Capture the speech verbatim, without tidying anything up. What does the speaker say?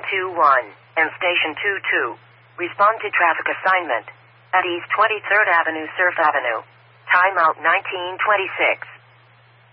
two one and Station two two. Respond to traffic assignment at East twenty-third Avenue, Surf Avenue. Timeout nineteen twenty-six.